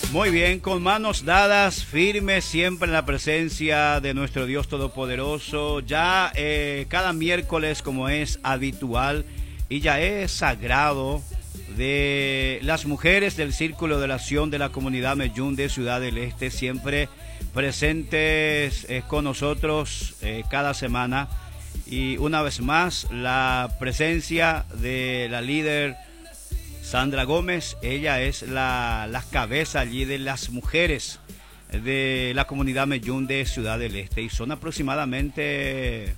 Muy bien, con manos dadas, firmes, siempre en la presencia de nuestro Dios Todopoderoso. Ya cada miércoles, como es habitual, y ya es sagrado, de las mujeres del Círculo de Oración de la Comunidad Medellín de Ciudad del Este, siempre presentes con nosotros cada semana. Y una vez más, la presencia de la líder Sandra Gómez. Ella es la cabeza allí de las mujeres de la Comunidad Medellín de Ciudad del Este, y son aproximadamente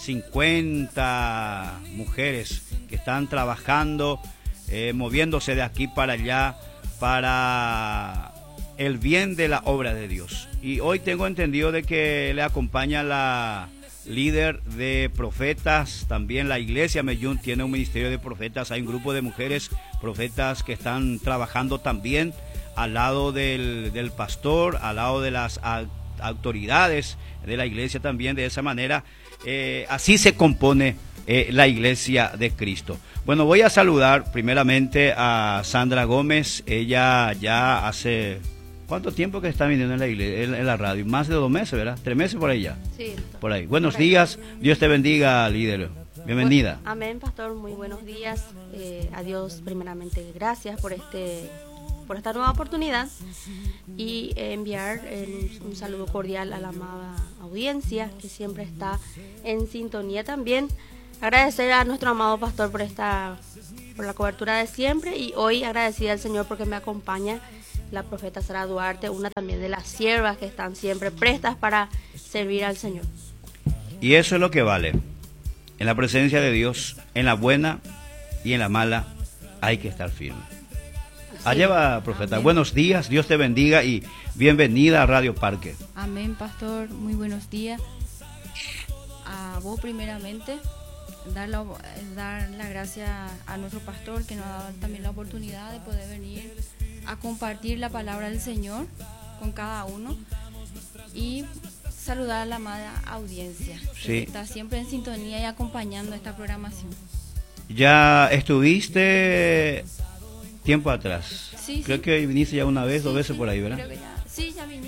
50 mujeres que están trabajando, moviéndose de aquí para allá para el bien de la obra de Dios. Y hoy tengo entendido de que le acompaña la líder de profetas. También la iglesia Medellín tiene un ministerio de profetas. Hay un grupo de mujeres profetas que están trabajando también al lado del pastor, al lado de las autoridades de la iglesia también. De esa manera, así se compone la iglesia de Cristo. Bueno, voy a saludar primeramente a Sandra Gómez. Ella ya hace... ¿cuánto tiempo que está viniendo en la iglesia, en la radio? Más de 2 meses, ¿verdad? 3 meses por ahí ya. Sí. Por ahí. Buenos días. Dios te bendiga, líder. Bienvenida. Amén, pastor. Muy buenos días. A Dios primeramente gracias por esta nueva oportunidad, y enviar un saludo cordial a la amada audiencia que siempre está en sintonía también. Agradecer a nuestro amado pastor por la cobertura de siempre, y hoy agradecida al Señor porque me acompaña la profeta Sara Duarte, una también de las siervas que están siempre prestas para servir al Señor. Y eso es lo que vale. En la presencia de Dios, en la buena y en la mala, hay que estar firme. Allá va, profeta. Amén. Buenos días, Dios te bendiga y bienvenida a Radio Parque. Amén, pastor. Muy buenos días. A vos primeramente, dar la gracia a nuestro pastor, que nos ha dado también la oportunidad de poder venir a compartir la palabra del Señor con cada uno, y saludar a la amada audiencia, que está siempre en sintonía y acompañando esta programación. Ya estuviste tiempo atrás. Sí, creo que viniste ya una vez, 2 veces sí, por ahí, ¿verdad? Creo que ya, sí, ya vine.